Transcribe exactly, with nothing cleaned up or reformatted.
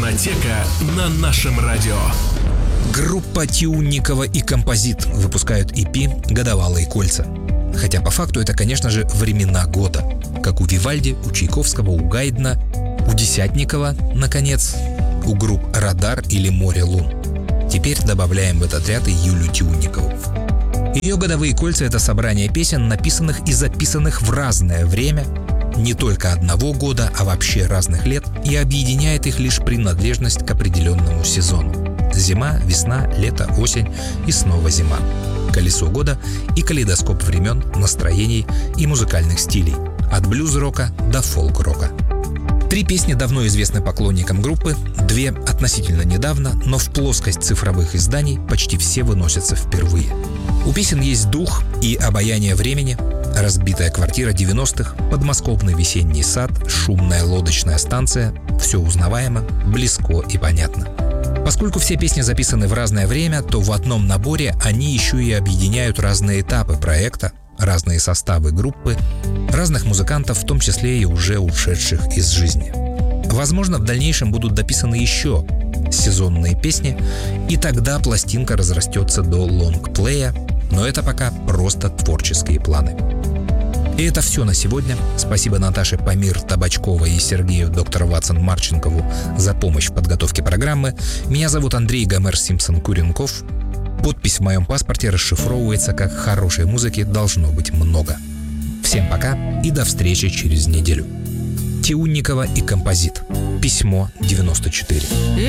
Фонотека на нашем радио. Группа Тюнникова и Композит выпускают и пи «Годовалые кольца». Хотя по факту это, конечно же, времена года. Как у Вивальди, у Чайковского, у Гайдна, у Десятникова, наконец, у групп «Радар» или «Море лун». Теперь добавляем в этот ряд и Юлю Тюнникову. Ее «Годовые кольца» — это собрание песен, написанных и записанных в разное время, не только одного года, а вообще разных лет, и объединяет их лишь принадлежность к определенному сезону. Зима, весна, лето, осень и снова зима. Колесо года и калейдоскоп времен, настроений и музыкальных стилей. От блюз-рока до фолк-рока. Три песни давно известны поклонникам группы, две относительно недавно, но в плоскость цифровых изданий почти все выносятся впервые. У песен есть дух и обаяние времени, разбитая квартира девяностых, подмосковный весенний сад, шумная лодочная станция — все узнаваемо, близко и понятно. Поскольку все песни записаны в разное время, то в одном наборе они еще и объединяют разные этапы проекта, разные составы группы, разных музыкантов, в том числе и уже ушедших из жизни. Возможно, в дальнейшем будут дописаны еще сезонные песни, и тогда пластинка разрастется до лонгплея, но это пока просто творческие планы. И это все на сегодня. Спасибо Наташе Памир Табачковой и Сергею доктор Ватсон Марченкову за помощь в подготовке программы. Меня зовут Андрей Гомер Симпсон Куренков. Подпись в моем паспорте расшифровывается как «Хорошей музыки должно быть много». Всем пока и до встречи через неделю. Тюнникова и Композит. Письмо девяносто четыре.